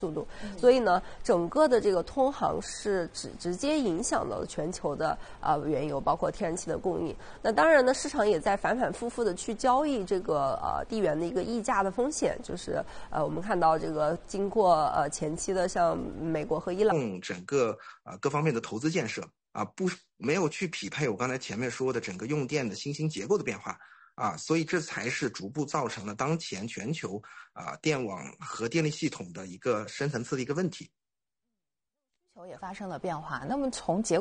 速度，所以呢，整个的这个通航是直接影响到了全球的原油，包括天然气的供应。那当然呢，市场也在反反复复的去交易这个地缘的一个溢价的风险，就是我们看到这个经过前期的像美国和伊朗整个各方面的投资建设没有去匹配我刚才前面说的整个用电的新兴结构的变化。所以这才是逐步造成了当前全球电网和电力系统的一个深层次的一个问题。 需求也发生了变化。那么从结